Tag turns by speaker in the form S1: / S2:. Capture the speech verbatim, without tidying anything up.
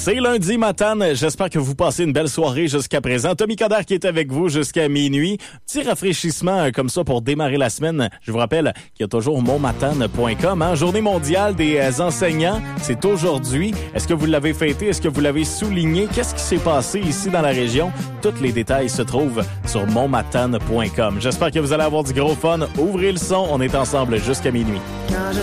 S1: C'est lundi matin. J'espère que vous passez une belle soirée jusqu'à présent. Tommy Coderre qui est avec vous jusqu'à minuit. Petit rafraîchissement comme ça pour démarrer la semaine. Je vous rappelle qu'il y a toujours mon matane point com. Hein? Journée mondiale des enseignants. C'est aujourd'hui. Est-ce que vous l'avez fêté? Est-ce que vous l'avez souligné? Qu'est-ce qui s'est passé ici dans la région? Tous les détails se trouvent sur mon matane point com. J'espère que vous allez avoir du gros fun. Ouvrez le son. On est ensemble jusqu'à minuit.
S2: Quand je